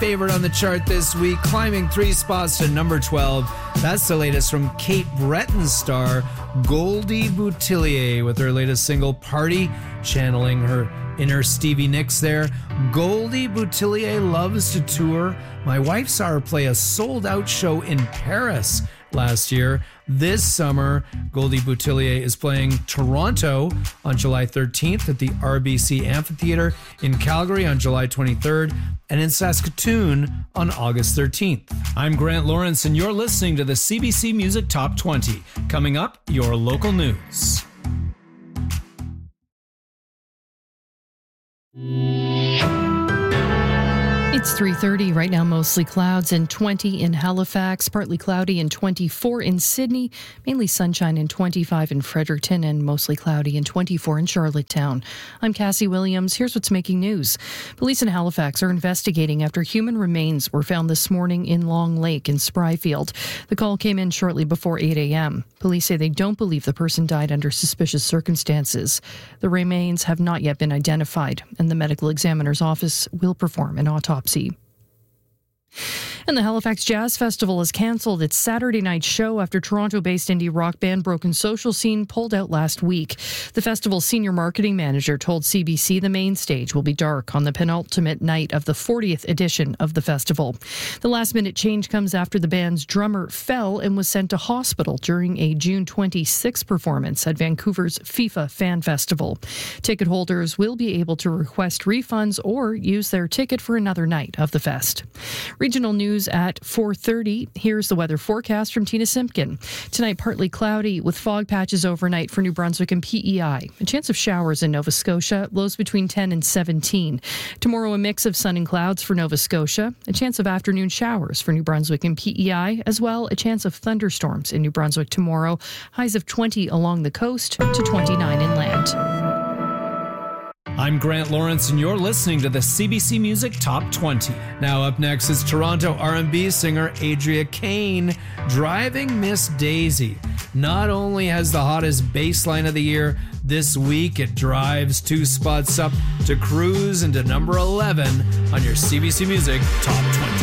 favorite on the chart this week, climbing 3 spots to number 12. That's the latest from Kate Breton star Goldie Boutillier with her latest single, Party, channeling her inner Stevie Nicks there. Goldie Boutillier loves to tour. My wife saw her play a sold-out show in Paris last year. This summer, Goldie Boutillier is playing Toronto on July 13th at the RBC Amphitheatre, in Calgary on July 23rd, and in Saskatoon on August 13th. I'm Grant Lawrence, and you're listening to the CBC Music Top 20. Coming up, your local news. It's 3:30 right now, mostly clouds and 20 in Halifax, partly cloudy and 24 in Sydney, mainly sunshine and 25 in Fredericton, and mostly cloudy and 24 in Charlottetown. I'm Cassie Williams. Here's what's making news. Police in Halifax are investigating after human remains were found this morning in Long Lake in Spryfield. The call came in shortly before 8 a.m. Police say they don't believe the person died under suspicious circumstances. The remains have not yet been identified, and the medical examiner's office will perform an autopsy. And the Halifax Jazz Festival has cancelled its Saturday night show after Toronto-based indie rock band Broken Social Scene pulled out last week. The festival's senior marketing manager told CBC the main stage will be dark on the penultimate night of the 40th edition of the festival. The last-minute change comes after the band's drummer fell and was sent to hospital during a June 26 performance at Vancouver's FIFA Fan Festival. Ticket holders will be able to request refunds or use their ticket for another night of the fest. Regional news at 4:30. Here's the weather forecast from Tina Simpkin. Tonight, partly cloudy with fog patches overnight for New Brunswick and PEI. A chance of showers in Nova Scotia, lows between 10 and 17. Tomorrow, a mix of sun and clouds for Nova Scotia. A chance of afternoon showers for New Brunswick and PEI, as well a chance of thunderstorms in New Brunswick tomorrow. Highs of 20 along the coast to 29 inland. I'm Grant Lawrence, and you're listening to the CBC Music Top 20. Now up next is Toronto R&B singer Adria Kane, Driving Miss Daisy. Not only has the hottest bass line of the year, this week it drives 2 spots up to cruise into number 11 on your CBC Music Top 20.